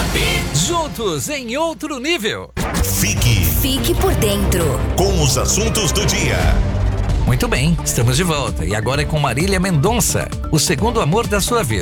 Juntos em outro nível. Fique por dentro. Com os assuntos do dia. Muito bem, estamos de volta e agora é com Marília Mendonça, o segundo amor da sua vida.